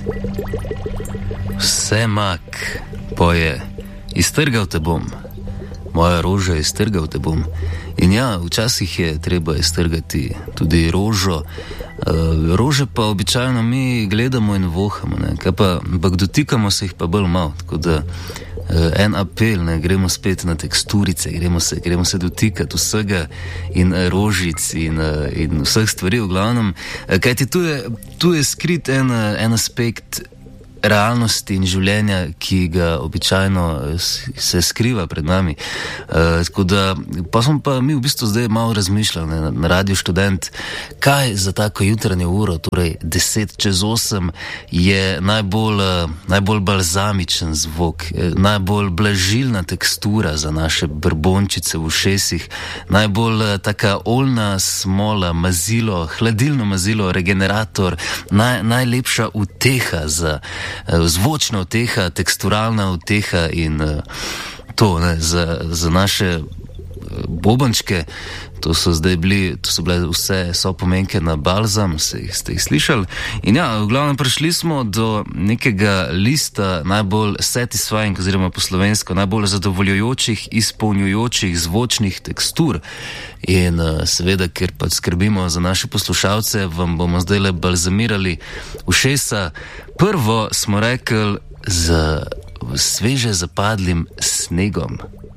Vse mak, poje, iztrgal te bom, moja roža, iztrgal te bom. In ja, včasih je treba iztrgati tudi rožo. Rože pa običajno mi gledamo in vohamo, ampak dotikamo se jih pa bolj malo. Tako da en apel, gremo spet na teksturice, gremo se dotikati vsega in rožic in vseh stvari v glavnem. Kajti tu je skrit en aspekt realnosti in življenja, ki ga običajno se skriva pred nami. Tako da, pa smo pa mi v bistvu zdaj malo razmišljali na Radiu Študent, kaj za tako jutranjo uro, torej 7:50, je najbolj balzamičen zvok, najbolj blažilna tekstura za naše brbončice v ušesih, najbolj taka oljna smola, mazilo, hladilno mazilo, regenerator, najlepša uteha zvočna uteha, teksturalna uteha in to za naše bobančke. To so bile vse sopomenke na balzam, ste jih slišali. In ja, v glavnem prišli smo do nekega lista najbolj satisfying, oziroma po slovensko najbolj zadovoljujočih, izpolnjujočih zvočnih tekstur. In seveda, ker pa skrbimo za naše poslušalce, vam bomo zdaj le balzamirali ušesa. Prvo smo rekli z sveže zapadlim snegom.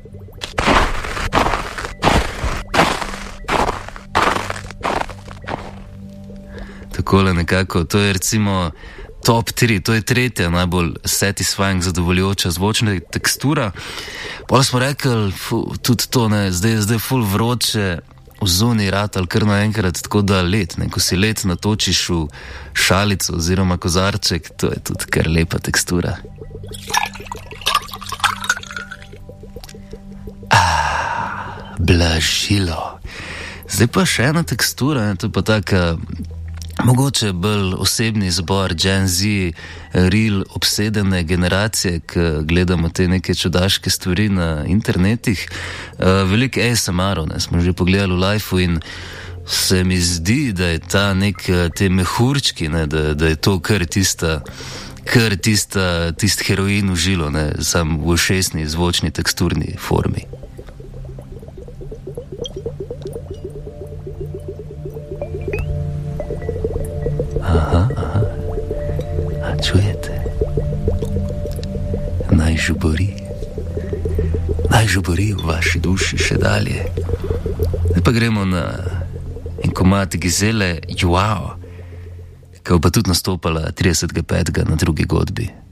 Takole nekako, to je recimo top 3, to je tretja najbolj satisfying, zadovoljujoča zvočna tekstura. Potem smo rekli, tudi to, zdaj ful vroče, v zoni ratal kar naenkrat, tako da led, ko si led natočiš v šalico oziroma kozarček, to je tudi kar lepa tekstura. Blažilo. Zdaj pa še ena tekstura, to je pa taka mogoče bolj osebni izbor Gen Z, real obsedene generacije, ki gledamo te neke čudaške stvari na internetih. Veliko ASMR-ov smo že pogledali v liveu in se mi zdi, da je ta te mehurčki, da je to kar tisti heroin v žilo, sam v ušesni, zvočni, teksturni formi. Aha. A čujete? Naj žubori v vaši duši še dalje. Zdaj pa gremo na en komad Gizele Joao, ki pa tudi nastopala 30.5. na drugi godbi.